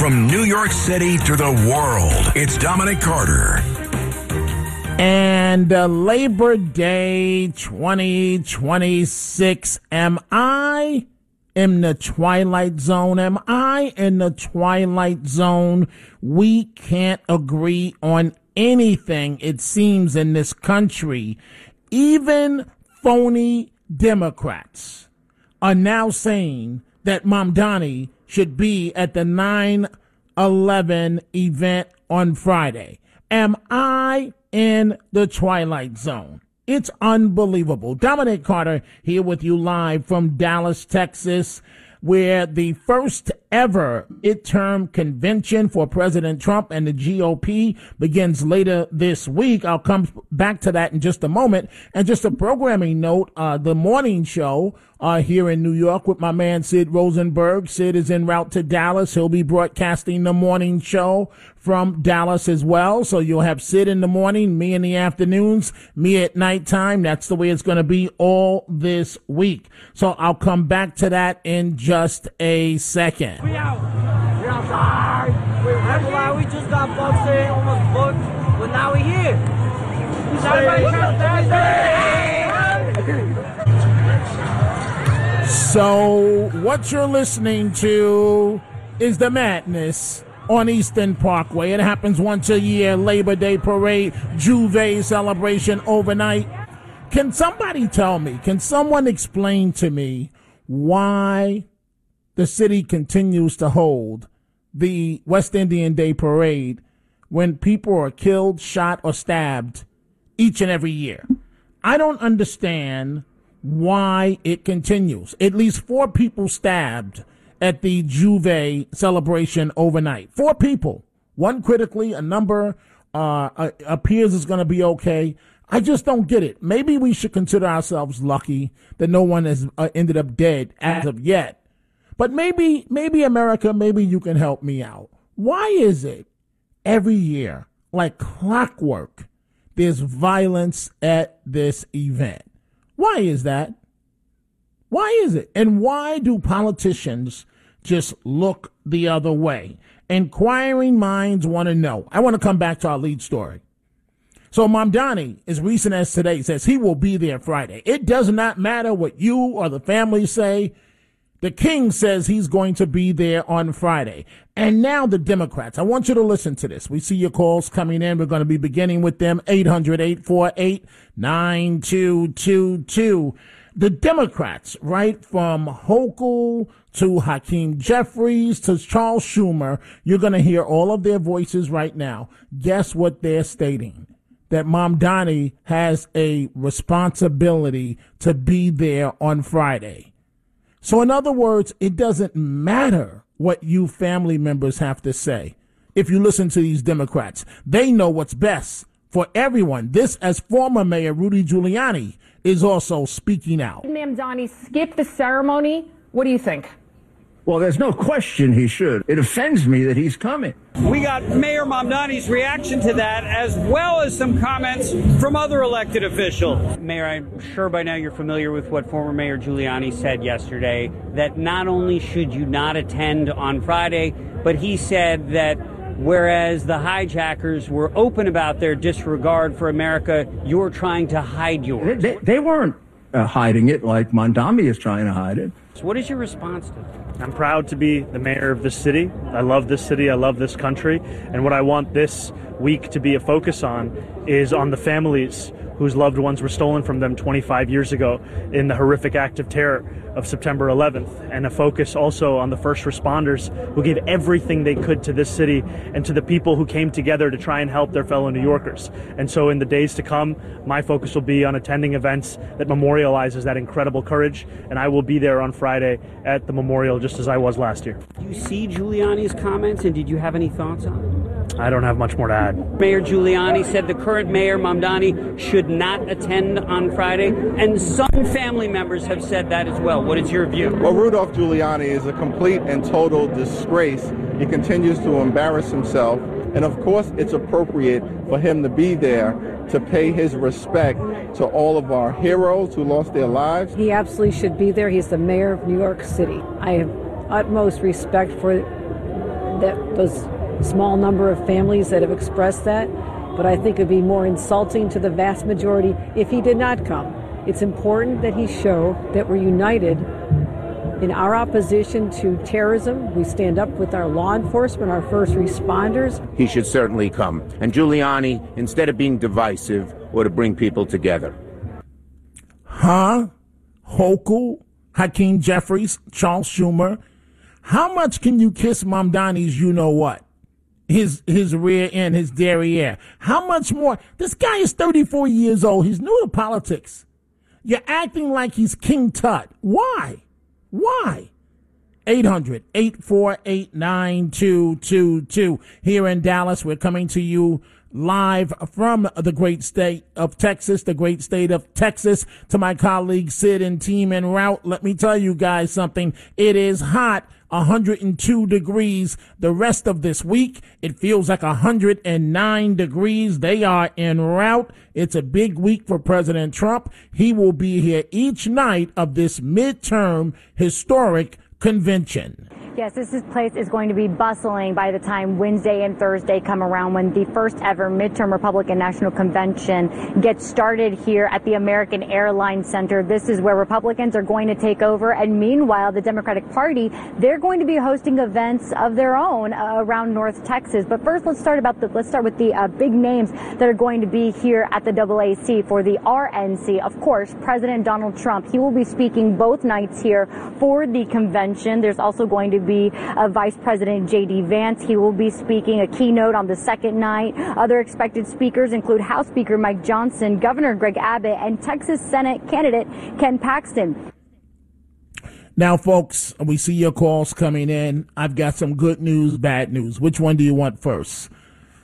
From New York City to the world, it's Dominic Carter. And Labor Day 2026, am I in the twilight zone? Am I in the twilight zone? We can't agree on anything, it seems, in this country. Even phony Democrats are now saying that Mamdani should be at the 9/11 event on Friday. Am I in the twilight zone? It's unbelievable. Dominic Carter here with you live from Dallas, Texas, where the first ever midterm convention for President Trump and the GOP begins later this week. I'll come back to that in just a moment. And just a programming note, the morning show here in New York with my man Sid Rosenberg. Sid is en route to Dallas. He'll be broadcasting the morning show from Dallas as well. So you'll have Sid in the morning, me in the afternoons, me at nighttime. That's the way it's going to be all this week. So I'll come back to that in just a second. We out. We outside. That's why we just got booked in, almost booked, but now we here. So what you're listening to is the madness on Eastern Parkway. It happens once a year, Labor Day parade, Juve celebration overnight. Can somebody tell me, can someone explain to me why the city continues to hold the West Indian Day parade when people are killed, shot, or stabbed each and every year? I don't understand why it continues. At least 4 people stabbed at the Juve celebration overnight. 4 people. 1 critically, a number appears is going to be okay. I just don't get it. Maybe we should consider ourselves lucky that no one has ended up dead as of yet. But maybe America, maybe you can help me out. Why is it every year, like clockwork, there's violence at this event? Why is that? Why is it? And why do politicians just look the other way? Inquiring minds want to know. I want to come back to our lead story. So Mamdani, as recent as today, says he will be there Friday. It does not matter what you or the family say. The king says he's going to be there on Friday. And now the Democrats. I want you to listen to this. We see your calls coming in. We're going to be beginning with them. 800-848-9222. The Democrats, right from Hochul to Hakeem Jeffries to Charles Schumer, you're going to hear all of their voices right now. Guess what they're stating? That Mamdani has a responsibility to be there on Friday. So in other words, it doesn't matter what you family members have to say. If you listen to these Democrats, they know what's best for everyone. This, as former Mayor Rudy Giuliani is also speaking out. Mamdani skip the ceremony. What do you think? Well, there's no question he should. It offends me that he's coming. We got Mayor Mamdani's reaction to that, as well as some comments from other elected officials. Mayor, I'm sure by now you're familiar with what former Mayor Giuliani said yesterday, that not only should you not attend on Friday, but he said that whereas the hijackers were open about their disregard for America, you're trying to hide yours. They weren't hiding it like Mamdani is trying to hide it. So what is your response to that? I'm proud to be the mayor of this city. I love this city. I love this country. And what I want this week to be a focus on is on the families whose loved ones were stolen from them 25 years ago in the horrific act of terror of September 11th, and a focus also on the first responders who gave everything they could to this city and to the people who came together to try and help their fellow New Yorkers. And so in the days to come, my focus will be on attending events that memorializes that incredible courage, and I will be there on Friday at the memorial just as I was last year. Do you see Giuliani's comments, and did you have any thoughts on it? I don't have much more to add. Mayor Giuliani said the current mayor, Mamdani, should not attend on Friday, and some family members have said that as well. What is your view? Well, Rudolph Giuliani is a complete and total disgrace. He continues to embarrass himself, and of course it's appropriate for him to be there to pay his respect to all of our heroes who lost their lives. He absolutely should be there. He's the mayor of New York City. I have utmost respect for that those small number of families that have expressed that, but I think it would be more insulting to the vast majority if he did not come. It's important that he show that we're united in our opposition to terrorism. We stand up with our law enforcement, our first responders. He should certainly come. And Giuliani, instead of being divisive, ought to bring people together. Hochul, Hakeem Jeffries, Charles Schumer. How much can you kiss Mamdani's you-know-what? His rear end, his derriere. How much more? This guy is 34 years old. He's new to politics. You're acting like he's King Tut. Why? 800-848-9222. Here in Dallas, we're coming to you live from the great state of Texas, to my colleagues Sid and team en route. Let me tell you guys something. It is hot. 102 degrees the rest of this week. It feels like 109 degrees. They are en route. It's a big week for President Trump. He will be here each night of this midterm historic convention. Yes, this place is going to be bustling by the time Wednesday and Thursday come around, when the first ever midterm Republican National Convention gets started here at the American Airlines Center. This is where Republicans are going to take over. And meanwhile, the Democratic Party, they're going to be hosting events of their own around North Texas. But first, let's start with the big names that are going to be here at the AAC for the RNC. Of course, President Donald Trump. He will be speaking both nights here for the convention. There's also going to be Vice President J.D. Vance. He will be speaking a keynote on the second night. Other expected speakers include House Speaker Mike Johnson, Governor Greg Abbott, and Texas Senate candidate Ken Paxton. Now, folks, we see your calls coming in. I've got some good news, bad news. Which one do you want first?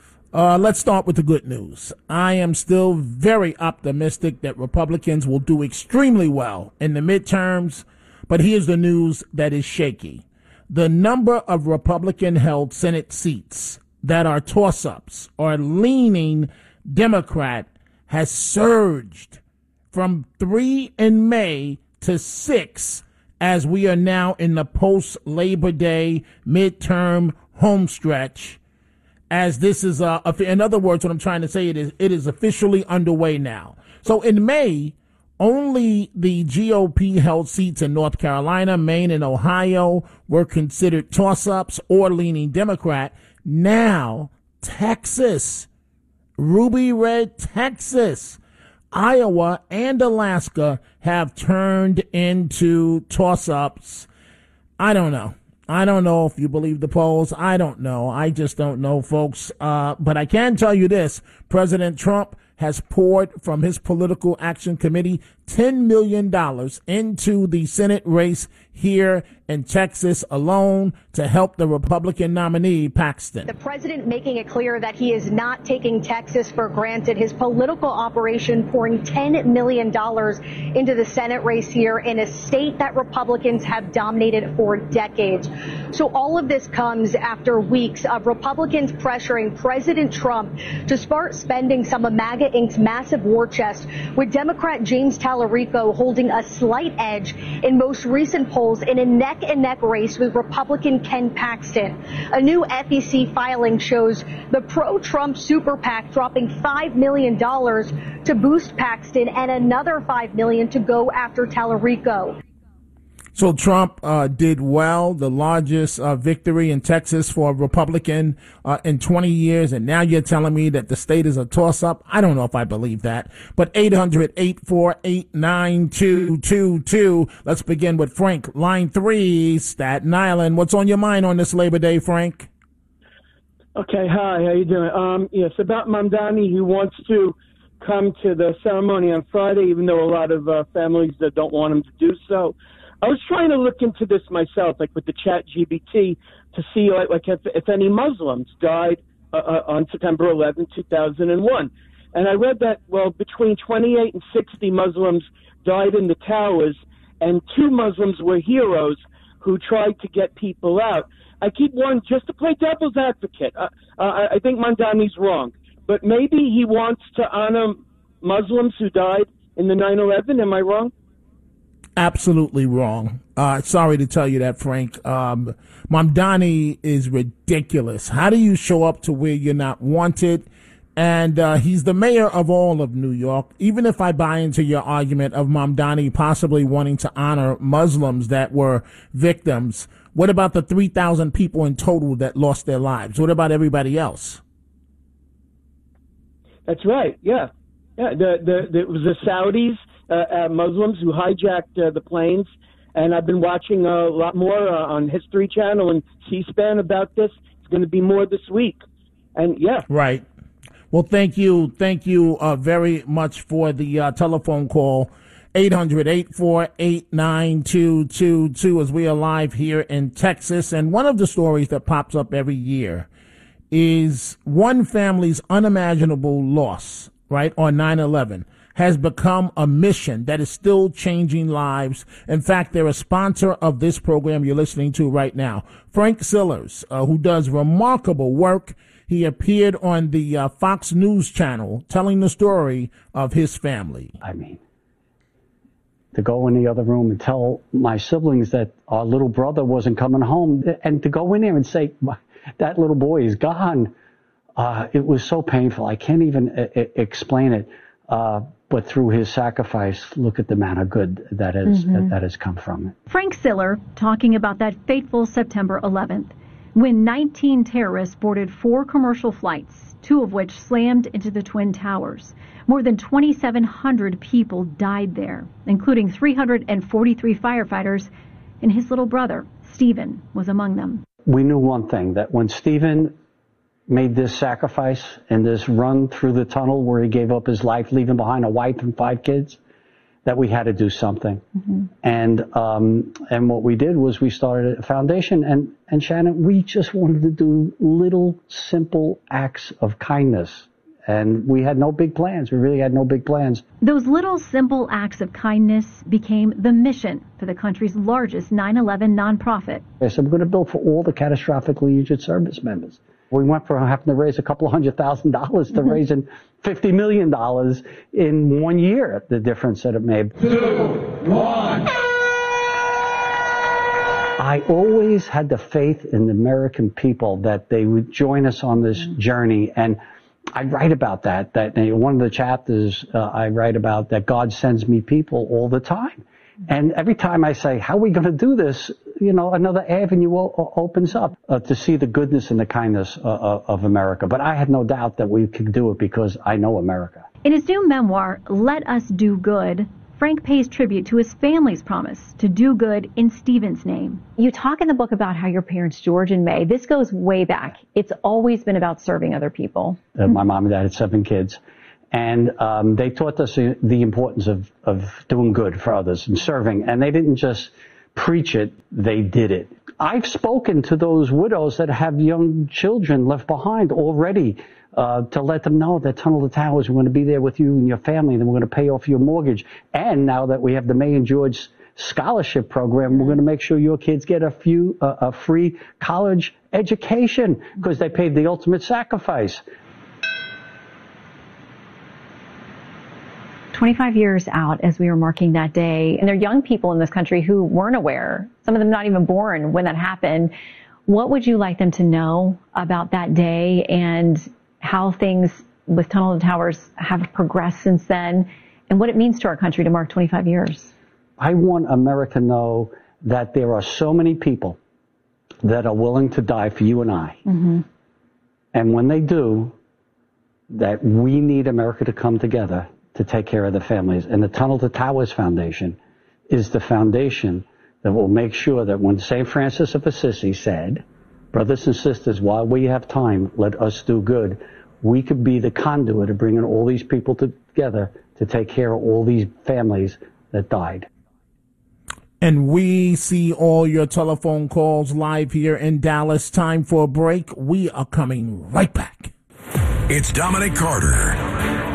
Let's start with the good news. I am still very optimistic that Republicans will do extremely well in the midterms, but here's the news that is shaky. The number of Republican-held Senate seats that are toss-ups or leaning Democrat has surged from 3 in May to 6 as we are now in the post-Labor Day midterm homestretch. As this is, in other words, what I'm trying to say, it is officially underway now. So in May, only the GOP-held seats in North Carolina, Maine, and Ohio were considered toss-ups or leaning Democrat. Now, Texas, ruby red Texas, Iowa, and Alaska have turned into toss-ups. I don't know. I don't know if you believe the polls. I don't know. I just don't know, folks. But I can tell you this. President Trump has poured from his Political Action Committee $10 million into the Senate race here in Texas alone to help the Republican nominee, Paxton. The president making it clear that he is not taking Texas for granted. His political operation pouring $10 million into the Senate race here in a state that Republicans have dominated for decades. So all of this comes after weeks of Republicans pressuring President Trump to start spending some of MAGA Inc.'s massive war chest, with Democrat James Tallarico holding a slight edge in most recent polls in a neck-and-neck race with Republican Ken Paxton. A new FEC filing shows the pro-Trump super PAC dropping $5 million to boost Paxton and another $5 million to go after Tallarico. So Trump did well, the largest victory in Texas for a Republican in 20 years, and now you're telling me that the state is a toss-up? I don't know if I believe that. But 800-848-9222. Let's begin with Frank, line 3, Staten Island. What's on your mind on this Labor Day, Frank? Okay, hi, how you doing? Yes, about Mamdani, who wants to come to the ceremony on Friday, even though a lot of families that don't want him to do so. I was trying to look into this myself, like with the ChatGPT, to see like if any Muslims died on September 11, 2001. And I read that, well, between 28 and 60 Muslims died in the towers, and 2 Muslims were heroes who tried to get people out. I keep wanting, just to play devil's advocate, I think Mamdani's wrong, but maybe he wants to honor Muslims who died in the 9/11. Am I wrong? Absolutely wrong. Sorry to tell you that, Frank. Mamdani is ridiculous. How do you show up to where you're not wanted? And he's the mayor of all of New York. Even if I buy into your argument of Mamdani possibly wanting to honor Muslims that were victims, what about the 3,000 people in total that lost their lives? What about everybody else? That's right. Yeah. It was the Saudis, Muslims who hijacked the planes. And I've been watching a lot more on History Channel and C-SPAN about this. It's going to be more this week. And yeah. Right. Well, thank you. Thank you very much for the telephone call. 800-848-9222 as we are live here in Texas. And one of the stories that pops up every year is one family's unimaginable loss, right, on 9/11 has become a mission that is still changing lives. In fact, they're a sponsor of this program you're listening to right now. Frank Sillers, who does remarkable work. He appeared on the Fox News channel telling the story of his family. I mean, to go in the other room and tell my siblings that our little brother wasn't coming home, and to go in there and say, that little boy is gone. It was so painful. I can't even explain it. But through his sacrifice, look at the amount of good that has come from it. Frank Siller talking about that fateful September 11th, when 19 terrorists boarded 4 commercial flights, 2 of which slammed into the Twin Towers. More than 2,700 people died there, including 343 firefighters, and his little brother, Stephen, was among them. We knew one thing, that when Stephen made this sacrifice and this run through the tunnel where he gave up his life, leaving behind a wife and 5 kids, that we had to do something. And what we did was we started a foundation, and Shannon, we just wanted to do little simple acts of kindness. And we had no big plans. We really had no big plans. Those little simple acts of kindness became the mission for the country's largest 9/11 nonprofit. I said, we're going to build for all the catastrophically injured service members. We went from having to raise a couple $100,000 to raising $50 million in 1 year, the difference that it made. 2, 1. I always had the faith in the American people that they would join us on this journey. And I write about that one of the chapters I write about that God sends me people all the time. And every time I say, how are we going to do this? Another avenue opens up to see the goodness and the kindness of America. But I had no doubt that we could do it because I know America. In his new memoir, Let Us Do Good, Frank pays tribute to his family's promise to do good in Stephen's name. You talk in the book about how your parents, George and May, this goes way back. It's always been about serving other people. My mom and dad had 7 kids. And they taught us the importance of doing good for others and serving. And they didn't just preach it, they did it. I've spoken to those widows that have young children left behind already to let them know that Tunnel to Towers, we're going to be there with you and your family, and then we're going to pay off your mortgage. And now that we have the May and George scholarship program, we're going to make sure your kids get a free college education because they paid the ultimate sacrifice. 25 years out as we were marking that day, and there are young people in this country who weren't aware, some of them not even born when that happened. What would you like them to know about that day and how things with Tunnel to Towers have progressed since then, and what it means to our country to mark 25 years? I want America to know that there are so many people that are willing to die for you and I. And when they do, that we need America to come together to take care of the families. And the Tunnel to Towers Foundation is the foundation that will make sure that when St. Francis of Assisi said, brothers and sisters, while we have time, let us do good, we could be the conduit of bringing all these people together to take care of all these families that died. And we see all your telephone calls live here in Dallas. Time for a break. We are coming right back. It's Dominic Carter.